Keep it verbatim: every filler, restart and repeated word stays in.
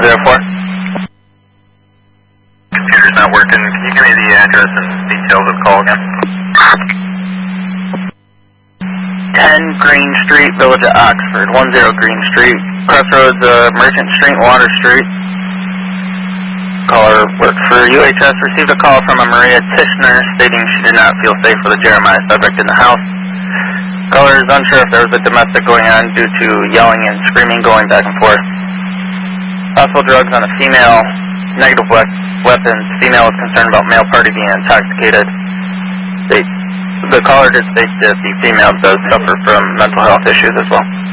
zero four. Computer's not working. Can you give me the address and details of the call again? ten Green Street, Village of Oxford. one zero Green Street. Crossroads, uh, Merchant Street, Water Street. Caller worked for U H S. Received a call from a Maria Tishner stating she did not feel safe with a Jeremiah subject in the house. Caller is unsure if there was a domestic going on due to yelling and screaming going back and forth. Possible drugs on a female. Negative we weapons. Female is concerned about male party being intoxicated. They, the caller did state that the female does suffer from mental health issues as well.